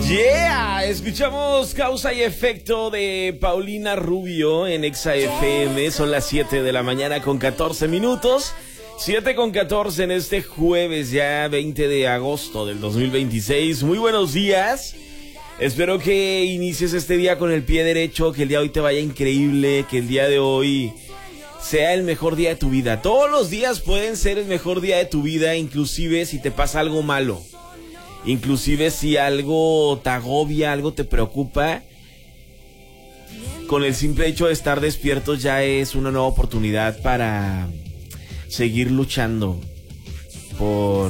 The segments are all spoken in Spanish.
Yeah, escuchamos Causa y Efecto de Paulina Rubio en Exa FM. Son las 7 de la mañana con 14 minutos. 7 con 14 en este jueves ya 20 de agosto del 2026. Muy buenos días. Espero que inicies este día con el pie derecho, que el día de hoy te vaya increíble, que el día de hoy sea el mejor día de tu vida. Todos los días pueden ser el mejor día de tu vida, inclusive si te pasa algo malo. Inclusive si algo te agobia, algo te preocupa, con el simple hecho de estar despiertos ya es una nueva oportunidad para seguir luchando por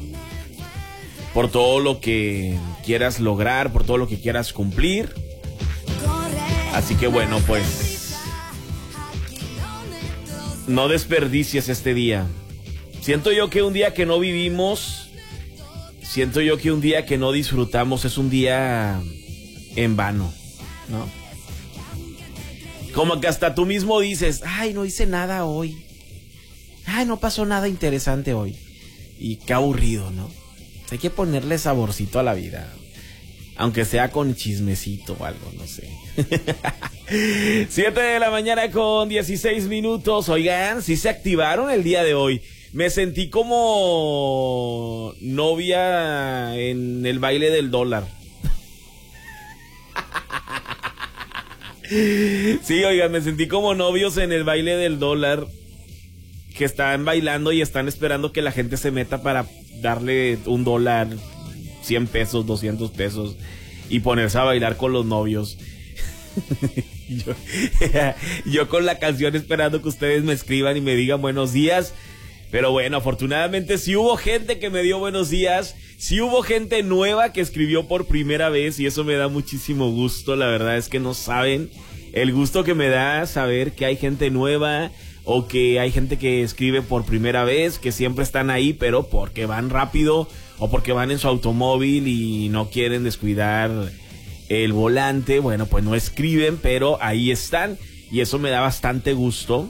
todo lo que quieras lograr, por todo lo que quieras cumplir. Así que bueno, pues no desperdicies este día. Siento yo que un día que no vivimos, siento yo que un día que no disfrutamos es un día en vano, ¿no? Como que hasta tú mismo dices, ay, no hice nada hoy. Ay, no pasó nada interesante hoy. Y qué aburrido, ¿no? Hay que ponerle saborcito a la vida. Aunque sea con chismecito o algo, no sé. 7 de la mañana con 16 minutos. Oigan, sí se activaron el día de hoy. Me sentí como novia en el baile del dólar. Sí, oigan, me sentí como novios en el baile del dólar, que están bailando y están esperando que la gente se meta para darle $1, 100 pesos, 200 pesos y ponerse a bailar con los novios. yo con la canción esperando que ustedes me escriban y me digan buenos días. Pero bueno, afortunadamente sí hubo gente que me dio buenos días, sí hubo gente nueva que escribió por primera vez y eso me da muchísimo gusto. La verdad es que no saben el gusto que me da saber que hay gente nueva o que hay gente que escribe por primera vez, que siempre están ahí, pero porque van rápido o porque van en su automóvil y no quieren descuidar el volante. Bueno, pues no escriben, pero ahí están y eso me da bastante gusto.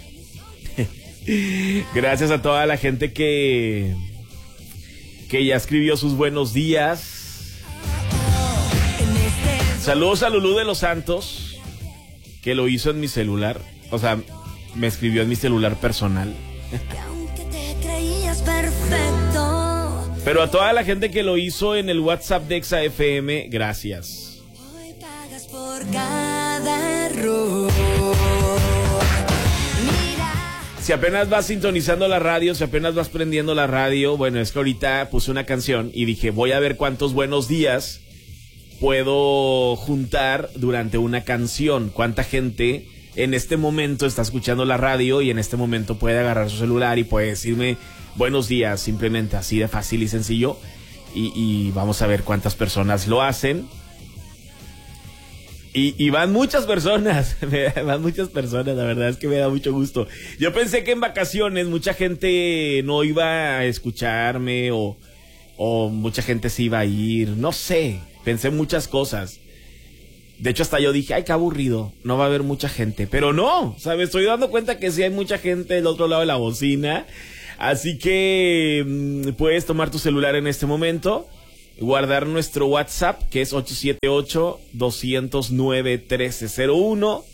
Gracias a toda la gente que ya escribió sus buenos días. Saludos a Lulú de los Santos, que lo hizo en mi celular. O sea, me escribió en mi celular personal. Pero a toda la gente que lo hizo en el WhatsApp de Exa FM, gracias. Hoy pagas por cada error. Si apenas vas sintonizando la radio, si apenas vas prendiendo la radio, bueno, es que ahorita puse una canción y dije, voy a ver cuántos buenos días puedo juntar durante una canción. Cuánta gente en este momento está escuchando la radio y en este momento puede agarrar su celular y puede decirme buenos días, simplemente así de fácil y sencillo. Y vamos a ver cuántas personas lo hacen. Y van muchas personas, la verdad es que me da mucho gusto. Yo pensé que en vacaciones mucha gente no iba a escucharme o mucha gente se iba a ir, no sé, pensé muchas cosas. De hecho hasta yo dije, ay, qué aburrido, no va a haber mucha gente, pero no, ¿sabes? Estoy dando cuenta que sí hay mucha gente del otro lado de la bocina, así que puedes tomar tu celular en este momento, guardar nuestro WhatsApp, que es 878-209-1301,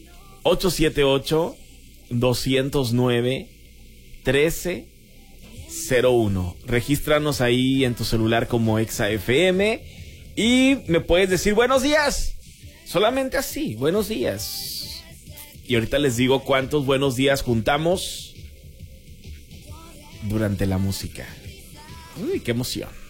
878-209-1301. Regístranos ahí en tu celular como Exa FM y me puedes decir buenos días, solamente así, buenos días. Y ahorita les digo cuántos buenos días juntamos durante la música. Uy, qué emoción.